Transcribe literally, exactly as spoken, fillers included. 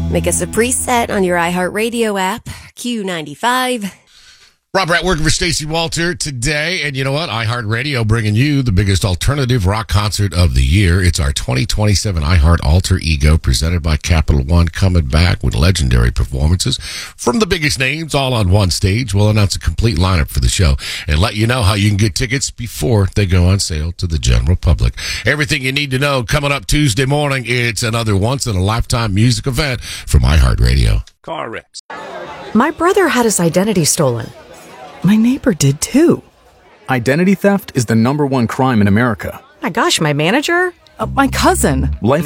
Make us a preset on your iHeartRadio app, Q ninety-five. Rob Rat working for Stacey Walter today. And you know what? iHeartRadio bringing you the biggest alternative rock concert of the year. It's our twenty twenty-seven iHeart Alter Ego presented by Capital One, coming back with legendary performances from the biggest names all on one stage. We'll announce a complete lineup for the show and let you know how you can get tickets before they go on sale to the general public. Everything you need to know coming up Tuesday morning. It's another once-in-a-lifetime music event from iHeartRadio. Car wrecks. My brother had his identity stolen. My neighbor did too. Identity theft is the number one crime in America. My gosh, my manager? Uh, my cousin. Life